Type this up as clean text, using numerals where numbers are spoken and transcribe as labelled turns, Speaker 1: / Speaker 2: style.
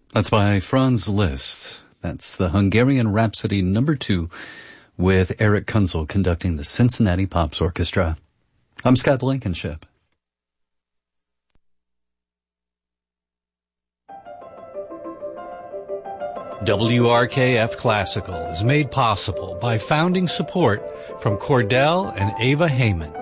Speaker 1: That's by Franz Liszt. That's the Hungarian Rhapsody No. 2 with Eric Kunzel conducting the Cincinnati Pops Orchestra. I'm Scott Blankenship.
Speaker 2: WRKF Classical is made possible by founding support from Cordell and Ava Heyman.